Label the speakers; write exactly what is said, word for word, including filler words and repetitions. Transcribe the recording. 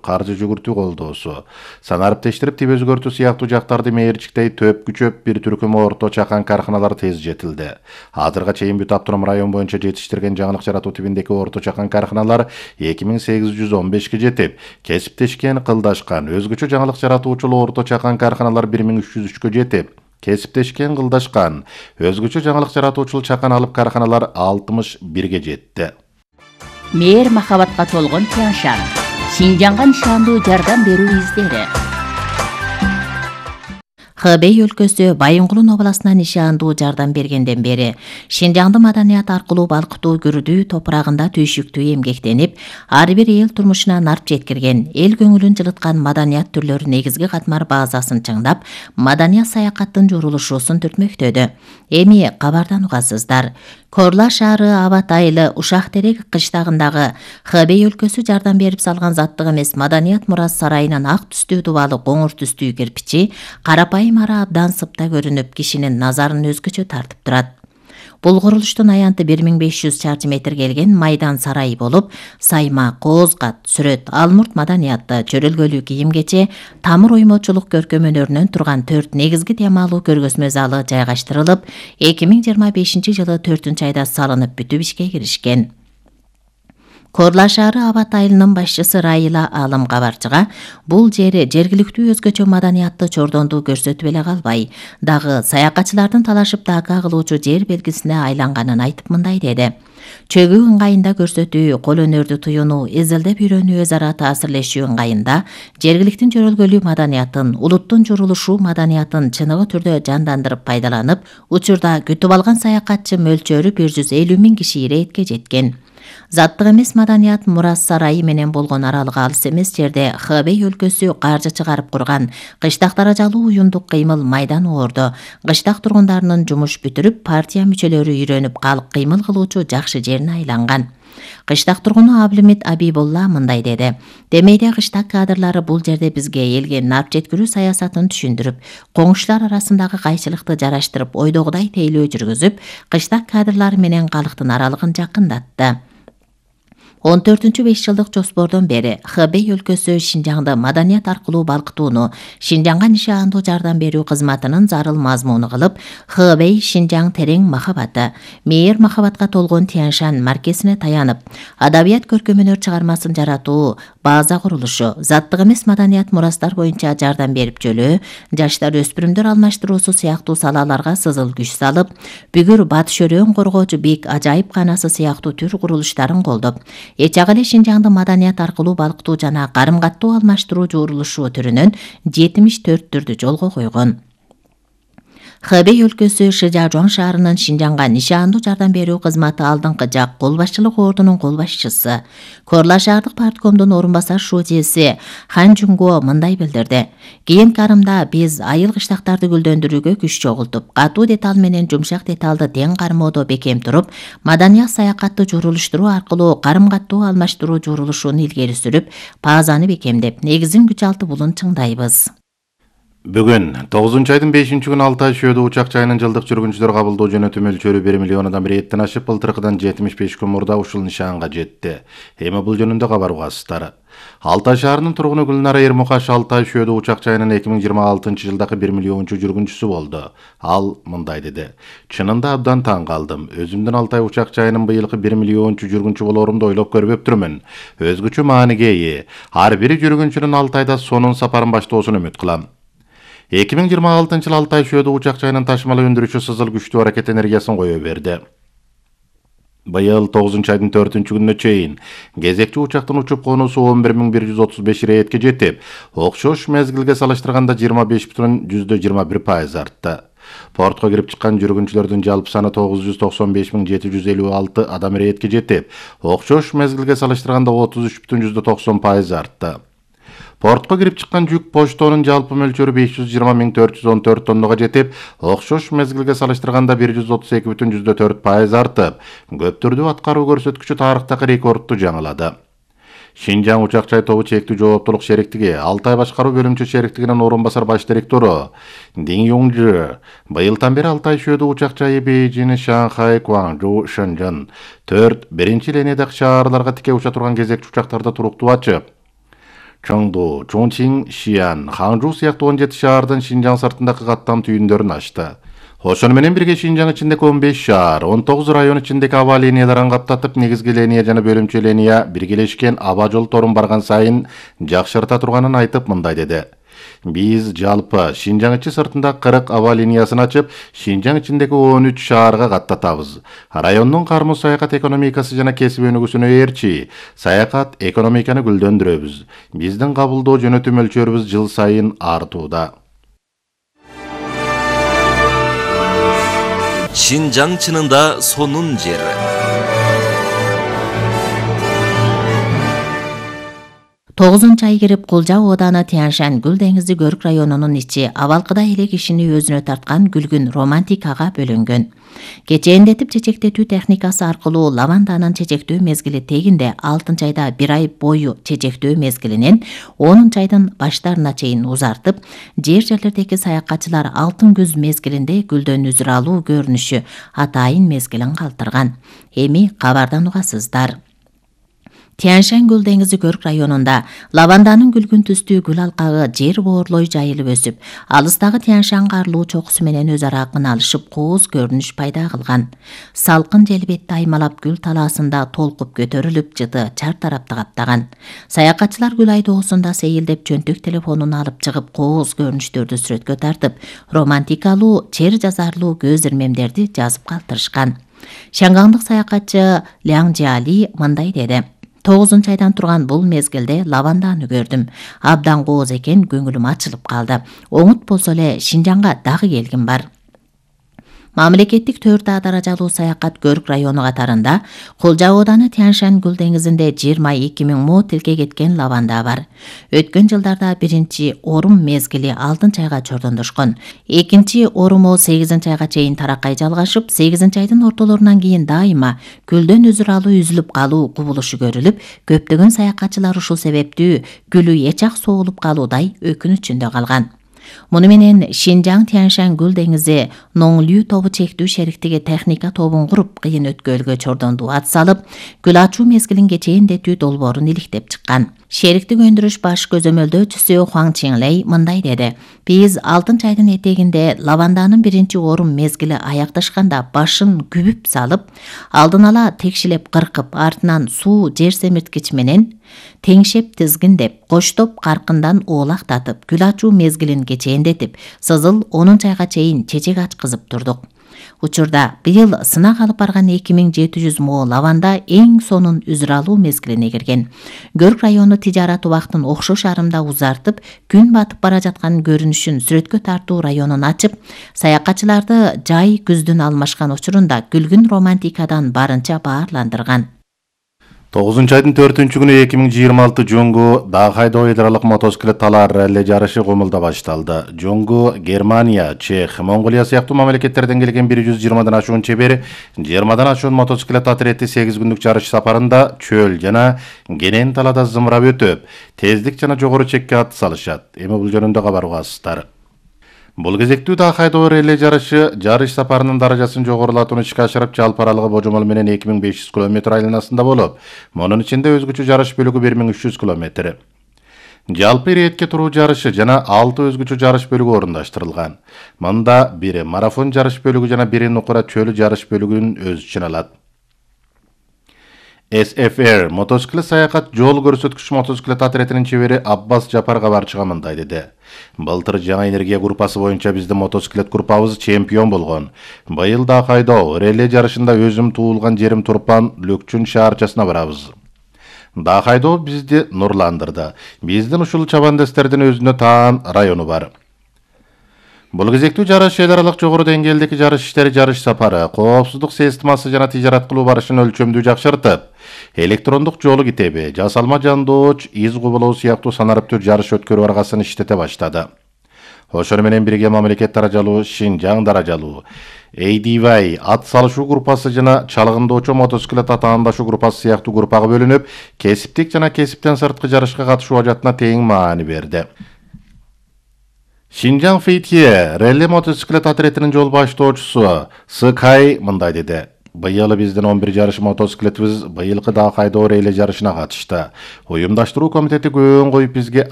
Speaker 1: каржы жүгүртүү колдоосу, санариптештирип тип өзгөртүү сыяктуу жактарды мээрчиктей төп күчөп бир түркүм орто чакан карханалар тез жетилди. Азырга чейин бүт автоном район боюнча жетиштирген жаңылык жаратуу тибиндеги орто чакан карханалар эки миң сегиз жүз он бешке жетип, кесиптешкен, кылдашкан, өзгөчө жаңылык жаратуучул орто чакан карханалар бир миң үч жүз үчкө жетип, кесиптешкен, кылдашкан, өзгөчө жаңылык жаратуучул чакан алып карханалар алтымыш бирге жетти.
Speaker 2: Мээр махабатка толгон Тянь-Шань, Шинжаңга нишандуу жардам берүү издери. Хэбэй өлкөсү Байынгулун областына нишандуу жардам бергенден бери Шинжаңды маданият аркылуу балкытуу күрдүү топурагында түйшүктүү эмгектенип, ар бир эл турмушуна нарп жеткирген, эл көңүлүн жылыткан маданият түрлөрү негизги катмар базасын чыңдап, маданият саякаттын журулушуусун түртмөктөдү. Эми кабардан угасыздар. Корла шаары Абатайлы Ушак-Терек кыштагындагы Хэбэй өлкөсү жардам берип салган заттык эмес маданият мурас сарайынын ак түстүү дубалы коңур түстүү кирпичи карапайым ара абдан сыпта көрүнүп, кишинин назарын өзгөчө тартып турат. Бул курулуштун аянты бир миң беш жүз чарчы метр келген майдан сарайы болуп, сайма, кооз кат, сүрөт, алмурт маданияты, чөрөлгөлүү кийим-кече, тамыр оймочулук көркөм өнөрүнөн турган төрт негизги темалуу көргөзмө залы жайгаштырылып, эки миң жыйырма бешинчи жылы төртүнчү айда салынып бүтүп ишке киришкен. Корла шаары Абатайлынын башчысы Райла Алым кабарчыга бул жери жергиликтүү өзгөчө маданиятты чордондуу көрсөтүп эле калбай, дагы саякатчылардын талашып дака кылуучу жер белгисине айланганын айтып мындай деди. Чөгүү ыңгайында көрсөтүү, кол өнөрдү туюнуу, изилдеп үйрөнүү, өз ара таасирлешүү ыңгайында жергиликтин жөрөлгөлүү маданиятын, улуттун журулушуу маданиятын чыныгы түрдө жандандырып пайдаланып, учурда күтүп алган саякатчы мөлчөрү бир жүз элүү миң киши иретке жеткен. Заттык эмес маданият мурас сарайы менен болгон аралыгы алыс эмес жерде Хэбэй өлкөсү каржы чыгарып курган кыштак даражалуу уюмдук кыймыл майдан оордо кыштак тургундарынын жумуш бүтүрүп, партия мүчөлөрү үйрөнүп калып кыймыл кылуучу жакшы жерине айланган. Кыштак тургуну Аблимит Абибулла мындай деди. Демейде кыштак кадрлары бул жерде бизге элге нарп жеткирүү саясатын түшүндүрүп, коңуштар арасындагы кайчылыкты жараштырып, ойдогудай тейлөө жүргүзүп, кыштак кадрлары менен калктын аралыгын жакындатты. он төртүнчү беш жылдык жоспордон бери Хэбэй өлкөсү Шинжаңды маданият аркылуу балкытууну Шинжаңга нишандуу жардам берүү кызматынын зарыл мазмуну кылып, Хэбэй Шинжаң терең махабаты, мээр махабатка толгон Тянь-Шань маркесине таянып, адабият көркөм өнөр чыгармасын жаратуу, база курулушу, заттык эмес маданият мурастар боюнча жардам берип жөлөө, жаштар өспүрүмдөр алмаштыруусу сыяктуу салаларга сызыл күч салып, бүгүр батыш өрөөн коргоочу бик ажайып канасы сыяктуу түр курулуштарын колдоп, эч ак эле Шинжаңды маданият аркылуу балкытуу жана карым каттуу алмаштыруу журулушу түрүнөн жетимиш төрт түрдү жолго койгон. Хэбэй өлкөсү Шижажуан шаарынын Шинжаңга нишандуу жардам берүү кызматы алдыңкы жак кол башчылык ордунун кол башчысы, Корла шаардык парткомдун орун басар шуудиеси Хан Жунго мындай билдирди. Кийинки арымда биз айыл кыштактарды гүлдөндүрүүгө күч чогултуп, катуу детал менен жумшак деталды тең кармоодо бекем туруп, маданият саякатты журулуштуруу аркылуу карым каттуу алмаштыруу журулушун илгери сүрүп, базаны бекемдеп, негизин күч алты булун чыңдайбыз.
Speaker 1: Бүгүн тогузунчу айдын бешинчи күнү Алтай Шөөдө учак жайынын жылдык жүргүнчүлөр кабылдоо жөнөтүү мөлчөрү бир миллиондон бирден ашып, былтыркыдан жетимиш беш күн мурда ушул нишанга жетти. Эми бул жөнүндө кабар угасыздар. Алтай шаарынын тургуну Гүлнара Эрмукаш Алтай Шөөдө учак жайынын эки миң жыйырма алтынчы жылдагы бир миллиончу жүргүнчүсү болду. Ал мындай деди. Чынында абдан таң калдым. Өзүмдүн Алтай учак жайынын быйылкы бир миллиончу жүргүнчү болорумду ойлоп көрбөптүрмүн. Өзгөчө мааниге ээ. Ар бир жүргүнчүнүн Алтайда сонун сапарын баштоосун үмүт кылам. эки миң жыйырма алтынчы жылы Алтай Шөөдө учак жайынын ташымалы өндүрүүчү сызыл күчтүү аракет энергиясын кое берди. Быйыл тогузунчу айдын төртүнчү күнүнө чейин кезекчи учактын учуп конуусу он бир миң бир жүз отуз беш иретке жетип, окшош мезгилге салыштырганда жыйырма беш бүтүн жүздө жыйырма бир пайыз артты. Портко кирип чыккан жүргүнчүлөрдүн жалпы саны тогуз жүз токсон беш миң жети жүз элүү алты адам иретке жетип, окшош мезгилге салыштырганда отуз үч бүтүн жүздө токсон пайыз артты. Портко кирип чыккан жүк почтонун жалпы мөлчөрү беш жүз жыйырма миң төрт жүз он төрт тоннага жетип, окшош мезгилге салыштырганда бир жүз отуз эки бүтүн жүздө төрт пайыз артып, көп түрдүү аткаруу көрсөткүчү тарыхтагы рекордду жаңылады. Шинжаң учак жай тобу чектүү жооптулук шериктиги Алтай башкаруу бөлүмчө шериктигинин орун басар баш директору Дин Юңжы быйылдан бери Алтай Шөөдө учак жайы Бейжин, Шанхай, Гуанчжоу, Шэньчжэн төрт биринчи линиядагы шаарларга тике уча турган кезекчи учактарды туруктуу ачып, Чоңду, Чончин, Шиян, Ханчжоу сыяктуу он жети шаардын Шинжаң сыртындагы каттам түйүндөрүн ачты. Ошону менен бирге Шинжаң ичиндеги он беш шаар, он тогуз район ичиндеги аба линияларын каптатып, негизги линия жана бөлүмчө линия биргелешкен аба жол торун барган сайын жакшырта турганын айтып мындай деди. Биз жалпы Шинжаң ичи сыртында кырк аба линиясын ачып, Шинжаң ичиндеги он үч шаарга каттатабыз. Райондун кармоо саякат экономикасы жана кесип өнүгүүсүнө ээрчи саякат экономиканы гүлдөндүрөбүз. Биздин кабылдоо жөнөтүү мөлчөрүбүз жыл сайын артууда.
Speaker 3: Шинжаң чынында сонун жер.
Speaker 2: тогузунчу ай кирип Кулжа ооданы Тяньшань Гүл деңизи көрүк районунун ичи абалкыда эле кишини өзүнө тарткан күлгүн романтикага бөлөнгөн. Кечээндетип чечектетүү техникасы аркылуу лаванданын чечектөө мезгили тегинде алтынчы айда бир ай бою чечектөө мезгилинен онунчу айдын баштарына чейин узартып, жер жерлердеги саякатчылар алтын күз мезгилинде гүлдөн үзүр алуу көрүнүшү атайын мезгилин калтырган. Эми кабардан угасыздар. Тяньшань Гүл деңизи көрүк районунда лаванданын күлгүн түстүү гүл алкагы жер боорлой жайылып өсүп, алыстагы Тяньшань карлуу чокусу менен өз ара алышып кооз көрүнүш пайда кылган. Салкын желбетти аймалап гүл талаасында толкуп көтөрүлүп, жыты чар тарапты каптаган. Саякатчылар гүл айдоосунда сейилдеп чөнтөк телефонун алып чыгып кооз көрүнүштөрдү сүрөткө тартып, романтикалуу, чер жазарлуу көз ирмемдерди жазып калтырышкан. Шангаңдык саякатчы Ляң Жиали мындай деди: тогузунчу айдан турган бул мезгилде лаванданы көрдүм. Абдан кооз экен, көңүлүм ачылып калды. Оңут болсо эле Шинжаңга дагы келгим бар. Мамлекеттик төрт А даражалуу саякат көрүк району катарында Кулжа ооданы Тяньшань Гүл деңизинде жыйырма эки миң мо тилке кеткен лаванда бар. Өткөн жылдарда биринчи орум мезгили алтынчы айга чордондошкон. Экинчи оруму сегизинчи айга чейин таракай жалгашып, сегизинчи айдын ортолорунан кийин дайыма гүлдөн үзүр алуу үзүлүп калуу кубулушу көрүлүп, көптөгөн саякатчылар ушул себептүү гүлү эчак соолуп калуудай өкүнүчүндө калган. Муну менен Шинжаң Тяньшань Гүл деңизи Ноңлю тобу чектүү шериктиги техника тобун куруп, кыйын өткөлгө чордондуу ат салып, гүл ачуу мезгилин кечээндетүү долбоорун иликтеп чыккан. Шериктик өндүрүш баш көзөмөлдөөчүсү Хуаң Чинлей мындай деди: Биз алтынчы айдын этегинде лаванданын биринчи орум мезгили аякташканда башын күбүп салып, алдын ала текшилеп кыркып, артынан суу жер семирткич менен теңшеп тизгиндеп, коштоп каркындан оолактатып, гүл ачуу мезгилин кечээндетип, сызыл онунчу айга чейин чечек ачкызып турдук. Учурда быйыл сынак алып барган эки миң жети жүз мо лаванда эң сонун үзүр алуу мезгилине кирген. Көрүк району тижарат убактын окшош арымда узартып, күн батып бара жаткан көрүнүшүн сүрөткө тартуу районун ачып, саякатчыларды жай күздүн алмашкан учурунда күлгүн романтикадан барынча баарландырган.
Speaker 1: тогузунчу айдын төртүнчү күнү эки миң жыйырма алты Жоңгу Дахайдо ыйдралык мотоциклет талаар ралли жарышы Комулда башталды. Жоңгу Германия, Чех, Монголия сыяктуу мамлекеттерден келген бир жүз жыйырмадан ашуун чебер, жыйырмадан ашуун мотоциклет атрети сегиз күндүк жарыш сапарында чөл жана кенен талаада зымырап өтүп, тездик жана жогору чекке ат салышат. Эми бул жөнүндө кабар угасыздар. Бул кезектүү Дахайдо ралли жарышы жарыш сапарынын даражасын жогорулатууну ишке ашырып, жалпы аралыгы божомол менен эки миң беш жүз километр айланасында болуп, мунун ичинде өзгөчө жарыш бөлүгү бир миң үч жүз километр. Жалпы иретке туруу жарышы жана алты өзгөчө жарыш бөлүгү орундаштырылган. Мында бири марафон жарыш бөлүгү жана бири нукура чөлү жарыш бөлүгүн өз ичине алат. эс эф эр мотоциклет саякат жол көрсөткүч мотоциклет атретинин чебери Аббас Жапар кабарчыга мындай деди: Былтыр жаңа энергия группасы боюнча биздин мотоциклет группабыз чемпион болгон. Быйыл Дахайдо реле жарышында өзүм туулган жерим Турпан Лөкчүн шаарчасына барабыз. Дахайдо бизди нурландырды. Биздин ушул чабандестердин өзүнө таан району бар. Бул кезектүү жарыш эл аралык жогору деңгээлдеги жарыш иштери жарыш сапары, коопсуздук системасы жана тижарат кылуу барышын өлчөмдүү жакшыртып, электрондук жолу китеби, жасалма жандооч, из кубулоо сыяктуу санариптүү жарыш өткөрүү аргасын иштете баштады. Ошону менен бирге мамлекет даражалуу, Шинжаң даражалуу, эй ди вай ат салышуу группасы жана чалгындоочу мотоциклет атаандашуу группасы сыяктуу группага бөлүнүп, кесиптик жана кесиптен сырткы жарышка катышуу ажатына тең маани берди. Шинжаң Фейтье релли мотоциклет атретинин жол баштоочусу Сыкай мындай деди: Быйыл биздин он бир жарыш мотоциклетибиз быйылкы Дакайдоо рейле жарышына катышты. Уюмдаштыруу комитети көөн коюп бизге